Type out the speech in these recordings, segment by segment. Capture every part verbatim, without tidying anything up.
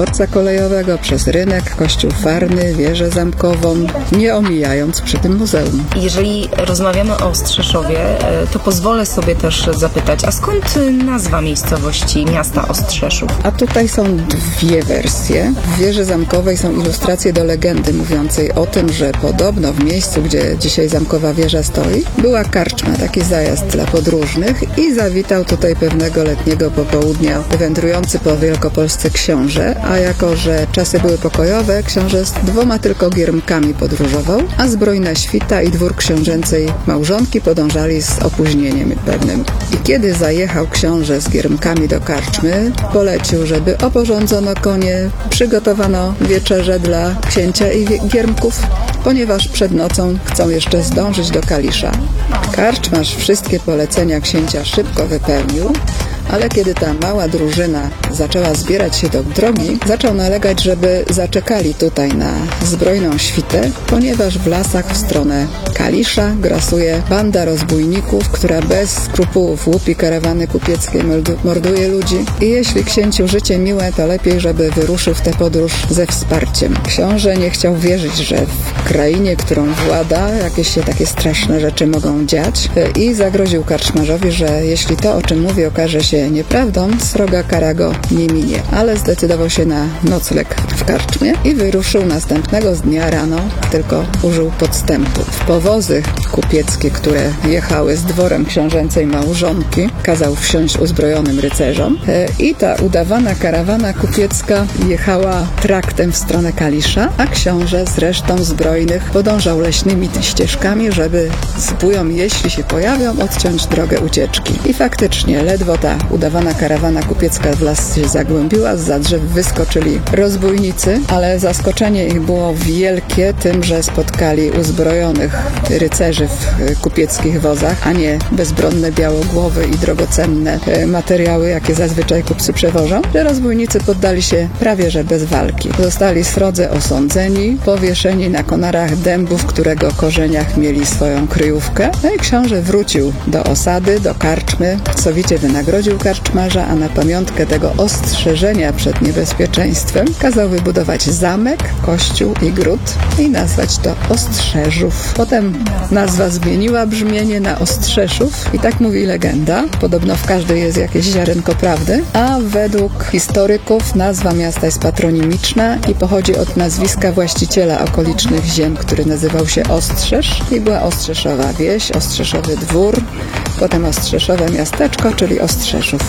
dworca kolejowego, przez rynek, kościół Farny, wieżę zamkową, nie omijając przy tym muzeum. Jeżeli rozmawiamy o Ostrzeszowie, to pozwolę sobie też zapytać, a skąd nazwa miejscowości miasta Ostrzeszów? A tutaj są dwie wersje. W wieży zamkowej są ilustracje do legendy mówiącej o tym, że podobno w miejscu, gdzie dzisiaj zamkowa wieża stoi, była karczma, taki zajazd dla podróżnych i zawitał tutaj pewnego letniego popołudnia wędrujący po Wielkopolsce książę, a jako, że czasy były pokojowe, książę z dwoma tylko giermkami podróżował, a zbrojna świta i dwór książęcej małżonki podążali z opóźnieniem pewnym. I kiedy zajechał książę z giermkami do karczmy, polecił, żeby oporządzono konie, przygotowano wieczerze dla księcia i giermków, ponieważ przed nocą chcą jeszcze zdążyć do Kalisza. Karczmarz wszystkie polecenia księcia szybko wypełnił, ale kiedy ta mała drużyna zaczęła zbierać się do drogi, zaczął nalegać, żeby zaczekali tutaj na zbrojną świtę, ponieważ w lasach w stronę Kalisza grasuje banda rozbójników, która bez skrupułów łupi karawany kupieckie, morduje ludzi i jeśli księciu życie miłe, to lepiej, żeby wyruszył w tę podróż ze wsparciem. Książę nie chciał wierzyć, że w krainie, którą włada, jakieś się takie straszne rzeczy mogą dziać i zagroził karczmarzowi, że jeśli to, o czym mówi, okaże się nieprawdą, sroga kara go nie minie, ale zdecydował się na nocleg w karczmie i wyruszył następnego dnia rano, tylko użył podstępu. W powozy kupieckie, które jechały z dworem książęcej małżonki, kazał wsiąść uzbrojonym rycerzom i ta udawana karawana kupiecka jechała traktem w stronę Kalisza, a książę z resztą zbrojnych podążał leśnymi ścieżkami, żeby zbójom, jeśli się pojawią, odciąć drogę ucieczki. I faktycznie ledwo ta udawana karawana kupiecka w las się zagłębiła, zza drzew wyskoczyli rozbójnicy, ale zaskoczenie ich było wielkie tym, że spotkali uzbrojonych rycerzy w kupieckich wozach, a nie bezbronne białogłowy i drogocenne materiały, jakie zazwyczaj kupcy przewożą, że rozbójnicy poddali się prawie że bez walki. Zostali srodze osądzeni, powieszeni na konarach dębu, w którego korzeniach mieli swoją kryjówkę. No i książę wrócił do osady, do karczmy, sowicie wynagrodził karczmarza, a na pamiątkę tego ostrzeżenia przed niebezpieczeństwem kazał wybudować zamek, kościół i gród i nazwać to Ostrzeszów. Potem nazwa zmieniła brzmienie na Ostrzeszów i tak mówi legenda. Podobno w każdej jest jakieś ziarenko prawdy, a według historyków nazwa miasta jest patronimiczna i pochodzi od nazwiska właściciela okolicznych ziem, który nazywał się Ostrzesz i była Ostrzeszowa wieś, Ostrzeszowy dwór, potem Ostrzeszowe miasteczko, czyli Ostrzeszów.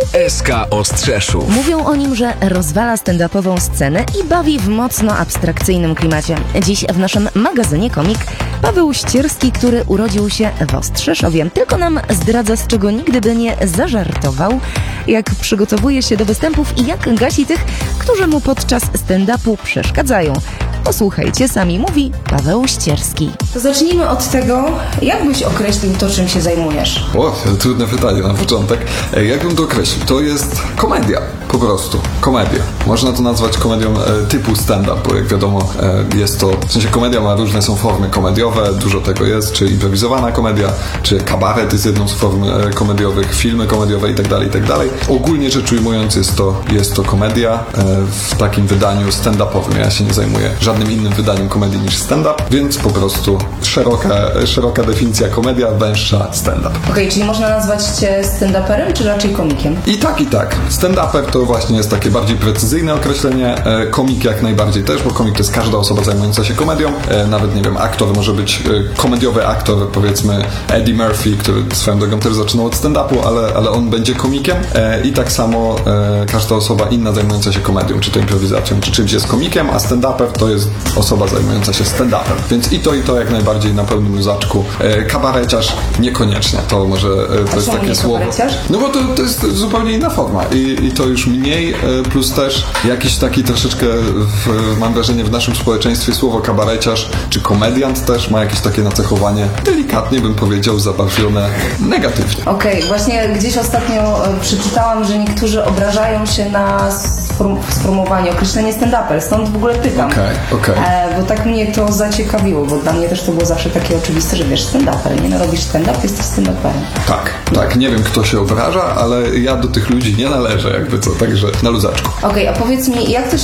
S K Ostrzeszów. Mówią o nim, że rozwala stand-upową scenę i bawi w mocno abstrakcyjnym klimacie. Dziś w naszym magazynie Komik Paweł Ścierski, który urodził się w Ostrzeszowie. Tylko nam zdradza, z czego nigdy by nie zażartował, jak przygotowuje się do występów i jak gasi tych, którzy mu podczas stand-upu przeszkadzają. Posłuchajcie, sami mówi Paweł Ścierski. To zacznijmy od tego, jak byś określił to, czym się zajmujesz? O, trudne pytanie na początek. Jak bym to określił? To jest komedia, po prostu. Komedia. Można to nazwać komedią e, typu stand-up, bo jak wiadomo e, jest to, w sensie komedia ma różne są formy komediowe, dużo tego jest, czy improwizowana komedia, czy kabaret jest jedną z form e, komediowych, filmy komediowe itd., itd. Ogólnie rzecz ujmując jest to, jest to komedia e, w takim wydaniu stand-upowym. Ja się nie zajmuję żadnym innym wydaniem komedii niż stand-up, więc po prostu szeroka, szeroka definicja komedia, węższa stand-up. Okej, okay, czyli można nazwać cię stand-uperem, czy raczej komikiem? I tak, i tak. Stand-uper to właśnie jest takie bardziej precyzyjne określenie, e, komik jak najbardziej też, bo komik to jest każda osoba zajmująca się komedią, e, nawet, nie wiem, aktor może być e, komediowy aktor, powiedzmy Eddie Murphy, który swoją drogą też zaczynał od stand-upu, ale, ale on będzie komikiem e, i tak samo e, każda osoba inna zajmująca się komedią, czy to improwizacją, czy czymś jest komikiem, a stand-uper to jest osoba zajmująca się stand-upem. Więc i to, i to jak najbardziej na pełnym luzaczku. E, kabareciarz niekoniecznie. To może e, to a jest takie słowo. Kabareciarz? No bo to, to jest zupełnie inna forma i, i to już mniej, e, plus też jakiś taki troszeczkę w, mam wrażenie w naszym społeczeństwie słowo kabareciarz czy komediant też ma jakieś takie nacechowanie, delikatnie bym powiedział, zabarwione negatywnie. Okej, okay, właśnie gdzieś ostatnio przeczytałam, że niektórzy obrażają się na sform- sformułowanie, określenie stand-uper, stąd w ogóle pytam. Okej, okej. E, bo tak mnie to zaciekawiło, bo dla mnie też to było zawsze takie oczywiste, że wiesz, stand-uper, nie? No robisz stand-up, jesteś stand-uperem. Tak, tak, nie wiem kto się obraża, ale ja do tych ludzi nie należę, jakby co, także na luzaczku. Okej, okay, a powiedz mi, jak to się